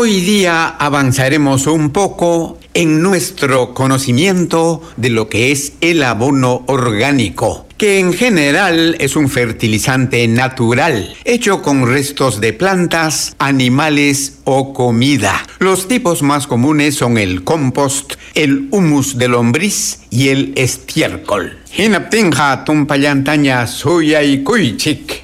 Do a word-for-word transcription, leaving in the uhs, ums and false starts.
Hoy día avanzaremos un poco en nuestro conocimiento de lo que es el abono orgánico, que en general es un fertilizante natural, hecho con restos de plantas, animales o comida. Los tipos más comunes son el compost, el humus de lombriz y el estiércol. Hinaptinja tumpayantaña suya y kuichik.